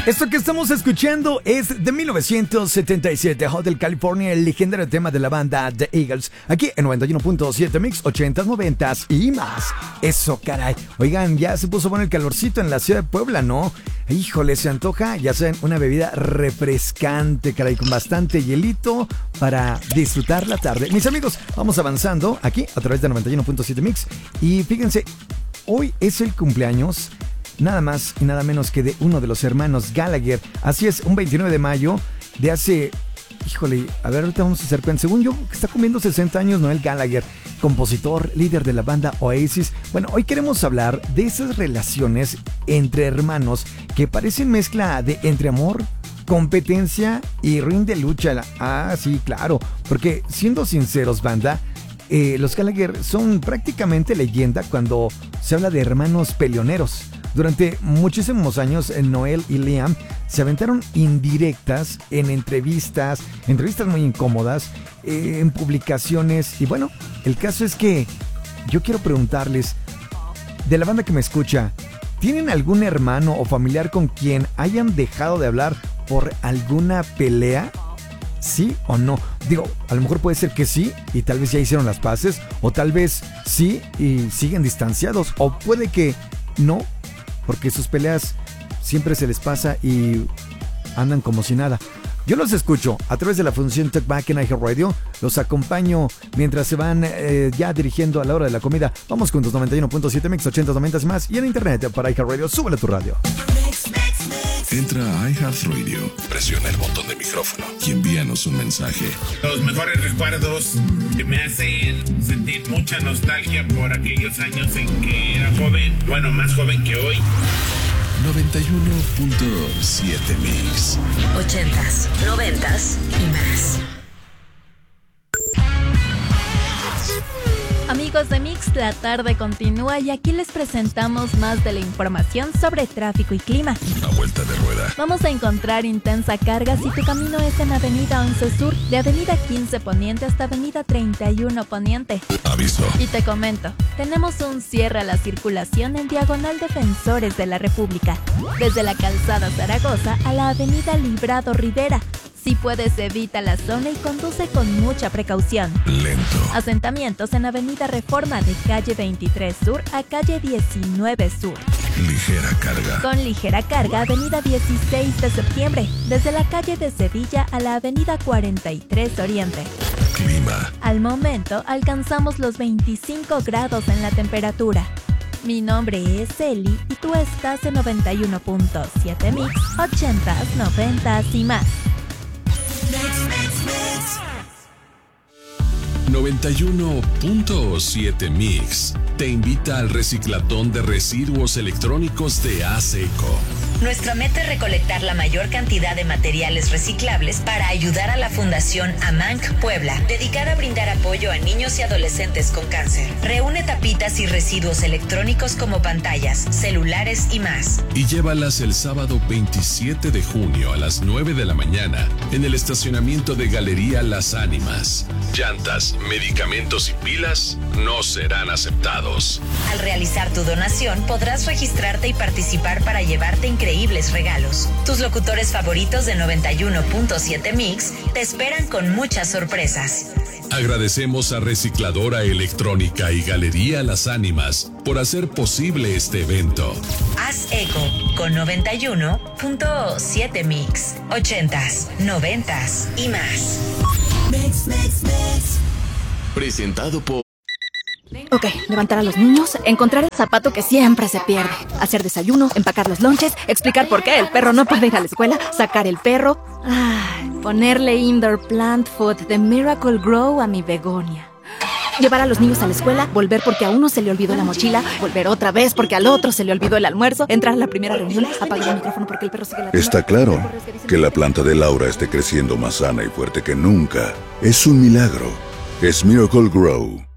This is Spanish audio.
Esto que estamos escuchando es de 1977, Hotel California, el legendario tema de la banda The Eagles, aquí en 91.7 Mix, 80s, 90s y más. Eso, caray. Oigan, ya se puso bueno el calorcito en la ciudad de Puebla, ¿no? Híjole, se antoja, ya saben, una bebida refrescante, caray, con bastante hielito para disfrutar la tarde. Mis amigos, vamos avanzando aquí a través de 91.7 Mix y fíjense, hoy es el cumpleaños nada más y nada menos que de uno de los hermanos Gallagher. Así es, un 29 de mayo de hace... Híjole, a ver, ahorita vamos a hacer cuenta. Según yo, está cumpliendo 60 años Noel Gallagher, compositor, líder de la banda Oasis. Bueno, hoy queremos hablar de esas relaciones entre hermanos que parecen mezcla de entre amor, competencia y ring de lucha. Ah, sí, claro, porque siendo sinceros, banda, los Gallagher son prácticamente leyenda cuando se habla de hermanos peleoneros. Durante muchísimos años, Noel y Liam se aventaron indirectas en entrevistas muy incómodas, en publicaciones. Y bueno, el caso es que yo quiero preguntarles, de la banda que me escucha, ¿tienen algún hermano o familiar con quien hayan dejado de hablar por alguna pelea? ¿Sí o no? Digo, a lo mejor puede ser que sí y tal vez ya hicieron las paces, o tal vez sí y siguen distanciados, o puede que no, porque sus peleas siempre se les pasa y andan como si nada. Yo los escucho a través de la función Talkback en iHeartRadio. Los acompaño mientras se van ya dirigiendo a la hora de la comida. Vamos con tus 91.7 Mix, 80, 90 más. Y en internet para iHeartRadio, súbele a tu radio. Entra a iHeartRadio, presiona el botón de micrófono y envíanos un mensaje. Los mejores recuerdos que me hacen sentir mucha nostalgia por aquellos años en que era joven, bueno, más joven que hoy. 91.7 Mix. 80s, 90s y más. Amigos de Mix, la tarde continúa y aquí les presentamos más de la información sobre tráfico y clima. Una vuelta de rueda. Vamos a encontrar intensa carga si tu camino es en Avenida 11 Sur, de Avenida 15 Poniente hasta Avenida 31 Poniente. Aviso. Y te comento, tenemos un cierre a la circulación en diagonal Defensores de la República, desde la Calzada Zaragoza a la Avenida Librado Rivera. Si puedes, evita la zona y conduce con mucha precaución. Lento. Asentamientos en Avenida Reforma de calle 23 Sur a calle 19 Sur. Ligera carga. Con ligera carga, Avenida 16 de Septiembre, desde la calle de Sevilla a la Avenida 43 Oriente. Clima. Al momento, alcanzamos los 25 grados en la temperatura. Mi nombre es Eli y tú estás en 91.7 Mix, 80s, 90s y más. 91.7 Mix te invita al reciclatón de residuos electrónicos de ASECO. Nuestra meta es recolectar la mayor cantidad de materiales reciclables para ayudar a la Fundación AMANC Puebla, dedicada a brindar apoyo a niños y adolescentes con cáncer. Reúne tapitas y residuos electrónicos como pantallas, celulares y más. Y llévalas el sábado 27 de junio a las 9 de la mañana en el estacionamiento de Galería Las Ánimas. Llantas, medicamentos y pilas no serán aceptados. Al realizar tu donación, podrás registrarte y participar para llevarte increíbles regalos. Tus locutores favoritos de 91.7 Mix te esperan con muchas sorpresas. Agradecemos a Recicladora Electrónica y Galería Las Ánimas por hacer posible este evento. Haz eco con 91.7 Mix, 80s, 90s y más. Mix, mix, mix. Presentado por... Ok, levantar a los niños, encontrar el zapato que siempre se pierde, hacer desayuno, empacar los lonches, explicar por qué el perro no puede ir a la escuela, sacar el perro, ponerle indoor plant food de Miracle Grow a mi begonia. Llevar a los niños a la escuela, volver porque a uno se le olvidó la mochila, volver otra vez porque al otro se le olvidó el almuerzo, entrar a la primera reunión, apagar el micrófono porque el perro sigue ladrando. Está claro que la planta de Laura esté creciendo más sana y fuerte que nunca. Es un milagro. Es Miracle Grow.